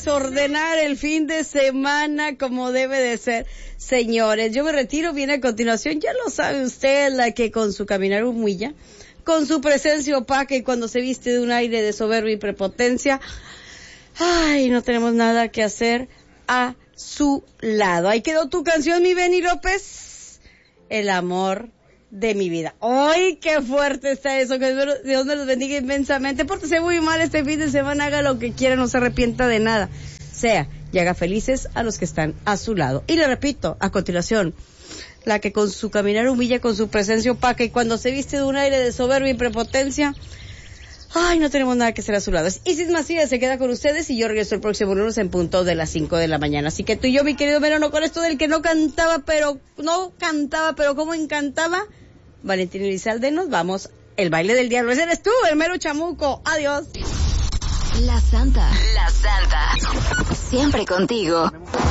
desordenar el fin de semana como debe de ser. Señores, yo me retiro, viene a continuación, ya lo sabe usted, la que con su caminar humilla, con su presencia opaca y cuando se viste de un aire de soberbia y prepotencia, ay, no tenemos nada que hacer a su lado. Ahí quedó tu canción, mi Benny López, el amor de mi vida. ¡Ay, qué fuerte está eso! Que Dios me los bendiga inmensamente. Pórtese muy mal este fin de semana, haga lo que quiera, no se arrepienta de nada. Sea, y haga felices a los que están a su lado. Y le repito, a continuación, la que con su caminar humilla, con su presencia opaca y cuando se viste de un aire de soberbia y prepotencia, ay, no tenemos nada que hacer a su lado. Isis Macías se queda con ustedes y yo regreso el próximo lunes en punto de las 5 de la mañana. Así que tú y yo, mi querido Verano, con esto del que no cantaba, pero cómo encantaba, Valentín Elizalde, nos vamos. El baile del diablo. Ese eres tú, el mero chamuco. Adiós. La Santa. Siempre contigo.